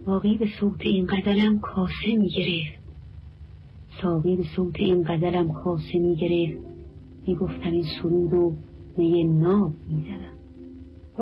باقی به صوت این غزلم کاسه میگرفت، ساقی به صوت این غزلم کاسه میگرفت، میگفتم این سرود و می ناب میزدم.